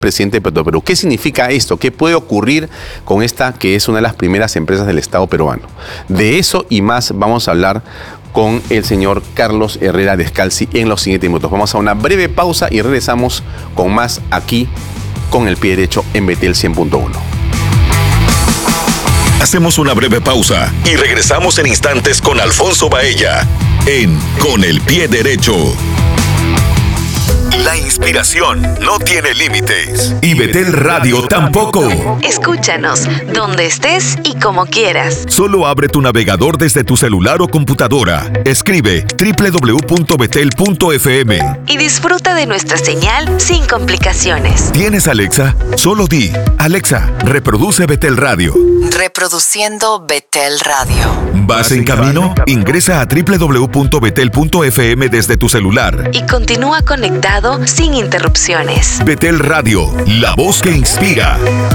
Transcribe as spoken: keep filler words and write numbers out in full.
presidente de Petroperú. ¿Qué significa esto? ¿Qué puede ocurrir con esta que es una de las primeras empresas del Estado peruano? De eso y más vamos a hablar con el señor Carlos Herrera Descalzi en los siguientes minutos. Vamos a una breve pausa y regresamos con más aquí con el pie derecho en Betel cien punto uno. Hacemos una breve pausa y regresamos en instantes con Alfonso Baella en Con el Pie Derecho. La inspiración no tiene límites. Y Betel Radio tampoco. Escúchanos donde estés y como quieras. Solo abre tu navegador desde tu celular o computadora. Escribe doble u doble u doble u punto betel punto efe eme. Y disfruta de nuestra señal sin complicaciones. ¿Tienes Alexa? Solo di, Alexa, reproduce Betel Radio. Reproduciendo Betel Radio. ¿Vas en camino? Ingresa a doble u doble u doble u punto betel punto efe eme desde tu celular. Y continúa conectado sin interrupciones. Betel Radio, la voz que inspira.